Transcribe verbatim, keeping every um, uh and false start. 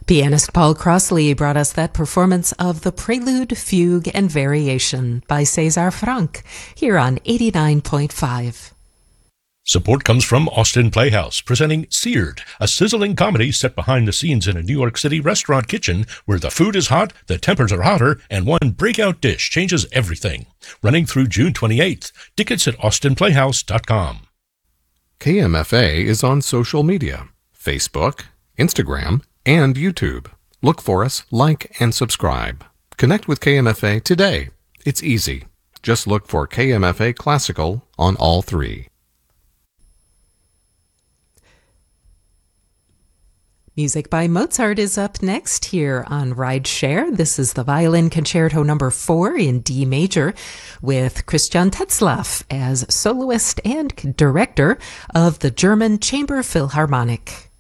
Pianist Paul Crossley brought us that performance of the Prelude, Fugue, and Variation by César Franck here on eighty-nine point five. Support comes from Austin Playhouse, presenting Seared, a sizzling comedy set behind the scenes in a New York City restaurant kitchen where the food is hot, the tempers are hotter, and one breakout dish changes everything. Running through June twenty-eighth. Tickets at austin playhouse dot com. K M F A is on social media, Facebook, Instagram, and YouTube. Look for us, like, and subscribe. Connect with K M F A today. It's easy. Just look for K M F A Classical on all three. Music by Mozart is up next here on Ride Share. This is the Violin Concerto number four in D major with Christian Tetzlaff as soloist and director of the German Chamber Philharmonic.